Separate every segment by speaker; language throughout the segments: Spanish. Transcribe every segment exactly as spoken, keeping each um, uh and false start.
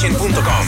Speaker 1: Univision punto com.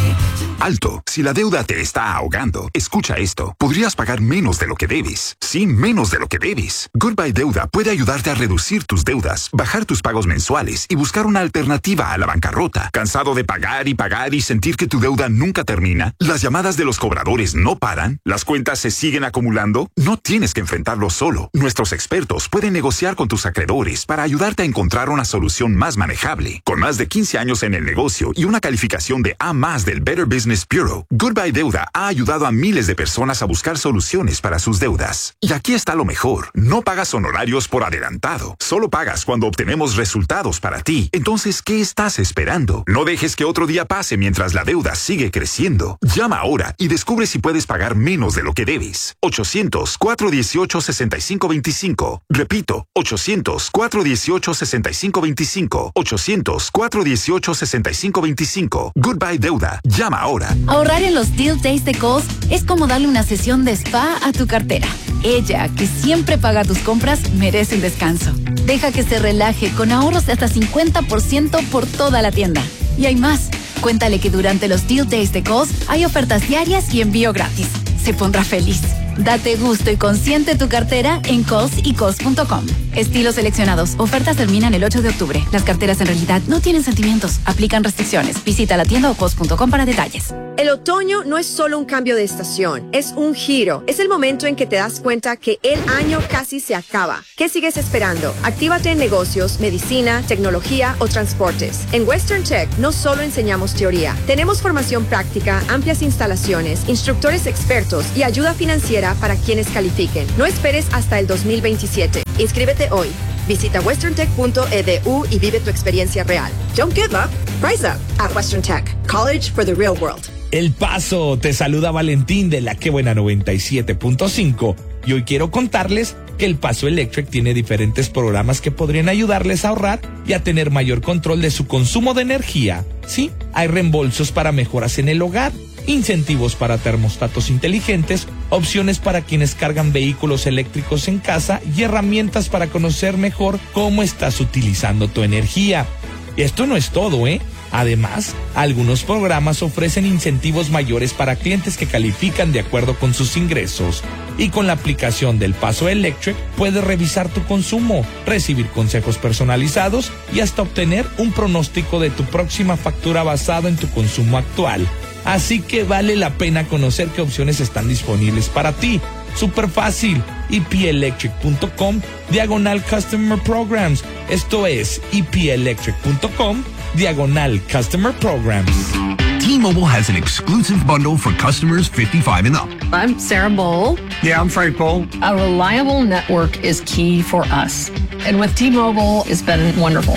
Speaker 2: Alto, si la deuda te está ahogando, escucha esto. Podrías pagar menos de lo que debes. Sí, menos de lo que debes. Goodbye Deuda puede ayudarte a reducir tus deudas, bajar tus pagos mensuales y buscar una alternativa a la bancarrota. ¿Cansado de pagar y pagar y sentir que tu deuda nunca termina? ¿Las llamadas de los cobradores no paran? ¿Las cuentas se siguen acumulando? No tienes que enfrentarlo solo. Nuestros expertos pueden negociar con tus acreedores para ayudarte a encontrar una solución más manejable. Con más de quince años en el negocio y una calificación de A más del Better Business Bureau, Goodbye Deuda ha ayudado a miles de personas a buscar soluciones para sus deudas. Y aquí está lo mejor. No pagas honorarios por adelantado. Solo pagas cuando obtenemos resultados para ti. Entonces, ¿qué estás esperando? No dejes que otro día pase mientras la deuda sigue creciendo. Llama ahora y descubre si puedes pagar menos de lo que debes. ochocientos, cuatro dieciocho, sesenta y cinco veinticinco. Repito, ochocientos, cuatro dieciocho, sesenta y cinco veinticinco. ochocientos, cuatro dieciocho, sesenta y cinco veinticinco. Goodbye Deuda. Llama ahora.
Speaker 3: Ahorrar en los Deal Days de Kohl's es como darle una sesión de spa a tu cartera. Ella, que siempre paga tus compras, merece un descanso. Deja que se relaje con ahorros de hasta cincuenta por ciento por toda la tienda. Y hay más. Cuéntale que durante los Deal Days de Kohl's hay ofertas diarias y envío gratis. Se pondrá feliz. Date gusto y consiente tu cartera en Kohl's y Kohl's punto com. Estilos seleccionados. Ofertas terminan el ocho de octubre. Las carteras en realidad no tienen sentimientos. Aplican restricciones. Visita la tienda o Kohl's punto com para detalles.
Speaker 4: El otoño no es solo un cambio de estación, es un giro. Es el momento en que te das cuenta que el año casi se acaba. ¿Qué sigues esperando? Actívate en negocios, medicina, tecnología o transportes. En Western Tech no solo enseñamos teoría. Tenemos formación práctica, amplias instalaciones, instructores expertos y ayuda financiera para quienes califiquen. No esperes hasta el dos mil veintisiete. Inscríbete hoy. Visita western tech punto e d u y vive tu experiencia real. Don't give up. Rise up at Western Tech. College for the real world.
Speaker 5: El Paso, te saluda Valentín de la Que Buena noventa y siete punto cinco y hoy quiero contarles que El Paso Electric tiene diferentes programas que podrían ayudarles a ahorrar y a tener mayor control de su consumo de energía. Sí, hay reembolsos para mejoras en el hogar, incentivos para termostatos inteligentes, opciones para quienes cargan vehículos eléctricos en casa y herramientas para conocer mejor cómo estás utilizando tu energía. Y esto no es todo, ¿eh? Además, algunos programas ofrecen incentivos mayores para clientes que califican de acuerdo con sus ingresos. Y con la aplicación del Paso Electric puedes revisar tu consumo, recibir consejos personalizados y hasta obtener un pronóstico de tu próxima factura basado en tu consumo actual. Así que vale la pena conocer qué opciones están disponibles para ti. Súper fácil. E P electric punto com diagonal Customer Programs. Esto es E P electric punto com diagonal Customer Programs.
Speaker 6: T-Mobile has an exclusive bundle for customers fifty-five and up.
Speaker 7: I'm Sarah Bowl.
Speaker 8: Yeah, I'm Frank Bowl.
Speaker 7: A reliable network is key for us. And with T-Mobile, it's been wonderful.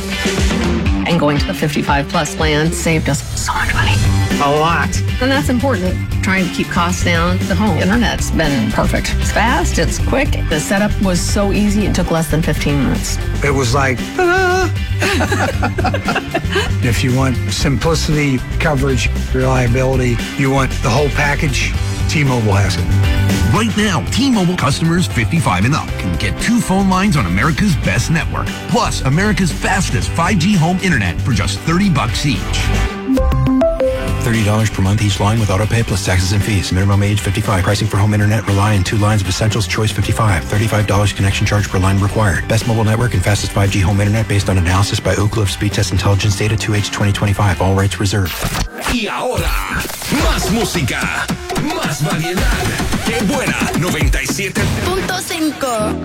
Speaker 7: And going to the fifty-five plus plan saved us so much money.
Speaker 8: A lot.
Speaker 7: And that's important. Trying to keep costs down. The home internet's been perfect. It's fast, it's quick. The setup was so easy, it took less than fifteen minutes.
Speaker 8: It was like, ah. If you want simplicity, coverage, reliability, you want the whole package, T-Mobile has it.
Speaker 6: Right now, T-Mobile customers fifty-five and up can get two phone lines on America's best network, plus America's fastest five G home internet for just thirty bucks each.
Speaker 9: thirty dollars per month each line with autopay plus taxes and fees. Minimum age fifty-five. Pricing for home internet rely on two lines of Essentials Choice fifty-five. thirty-five dollars connection charge per line required. Best mobile network and fastest five G home internet based on analysis by Oak Cliff Speed Test Intelligence Data two H twenty twenty-five. All rights reserved.
Speaker 1: Y ahora, más música, más variedad. ¡Qué buena! noventa y siete punto cinco.